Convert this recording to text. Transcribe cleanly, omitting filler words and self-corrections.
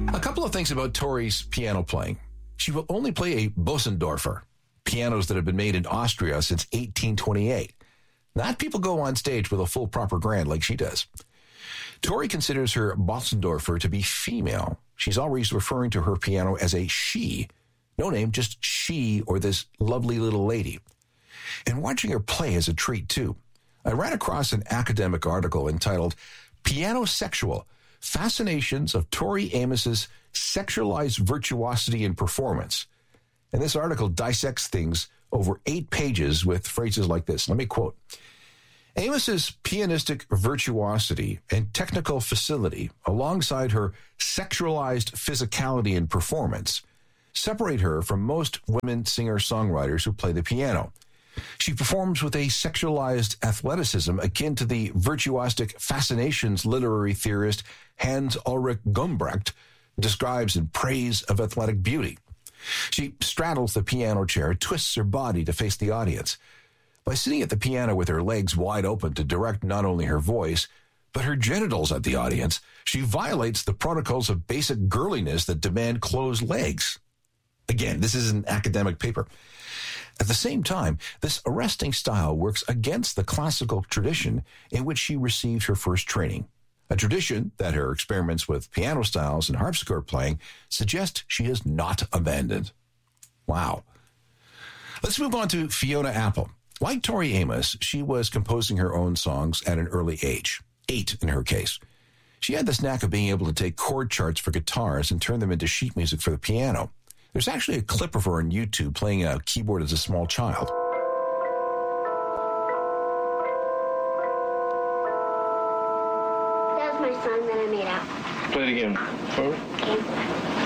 A couple of things about Tori's piano playing. She will only play a Bösendorfer, pianos that have been made in Austria since 1828. Not people go on stage with a full proper grand like she does. Tori considers her Bösendorfer to be female. She's always referring to her piano as a she. No name, just she or this lovely little lady. And watching her play is a treat, too. I ran across an academic article entitled Pianosexual: Fascinations of Tori Amos's Sexualized Virtuosity in Performance. And this article dissects things over 8 pages with phrases like this. Let me quote. Amos's pianistic virtuosity and technical facility, alongside her sexualized physicality in performance, separate her from most women singer-songwriters who play the piano. She performs with a sexualized athleticism akin to the virtuosic fascinations literary theorist Hans Ulrich Gumbrecht describes in Praise of Athletic Beauty. She straddles the piano chair, twists her body to face the audience. By sitting at the piano with her legs wide open to direct not only her voice, but her genitals at the audience, she violates the protocols of basic girliness that demand closed legs. Again, this is an academic paper. At the same time, this arresting style works against the classical tradition in which she received her first training, a tradition that her experiments with piano styles and harpsichord playing suggest she has not abandoned. Wow. Let's move on to Fiona Apple. Like Tori Amos, she was composing her own songs at an early age, 8 in her case. She had this knack of being able to take chord charts for guitars and turn them into sheet music for the piano. There's actually a clip of her on YouTube playing a keyboard as a small child. That was my song that I made out. Play it again. Okay.